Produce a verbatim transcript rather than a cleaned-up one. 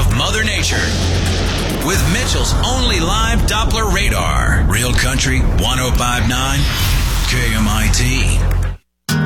of Mother Nature with Mitchell's only live Doppler radar. Real Country one oh five point nine K M I T.